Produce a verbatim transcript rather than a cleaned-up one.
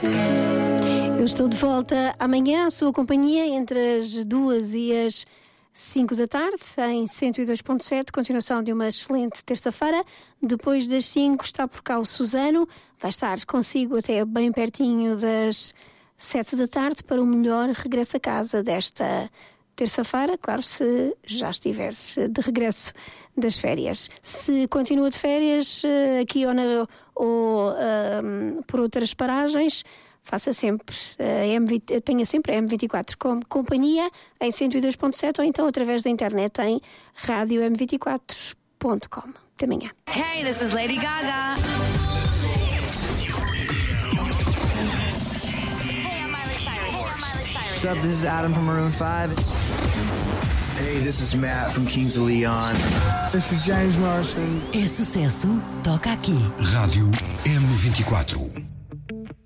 Eu estou de volta amanhã à sua companhia entre as duas e as cinco da tarde, em cento e dois ponto sete, continuação de uma excelente terça-feira. Depois das cinco está por cá o Susano, vai estar consigo até bem pertinho das sete da tarde para o melhor regresso a casa desta terça-feira, claro, se já estiveres de regresso das férias. Se continua de férias aqui ou, na, ou um, por outras paragens, faça sempre, a M vinte, tenha sempre a M vinte e quatro como companhia em cento e dois ponto sete ou então através da internet em rádio m vinte e quatro ponto com. Até amanhã. Hey, this is Lady Gaga. What's up, this is Adam from Maroon five. Hey, this is Matt from Kings of Leon. This is James Morrison. É sucesso, toca aqui. Rádio M vinte e quatro.